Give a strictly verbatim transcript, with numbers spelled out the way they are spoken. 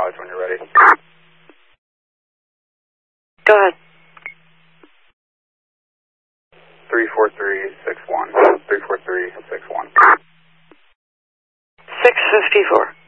mileage when you're ready. Go ahead. three four three six one. three four three six one. six fifty-four.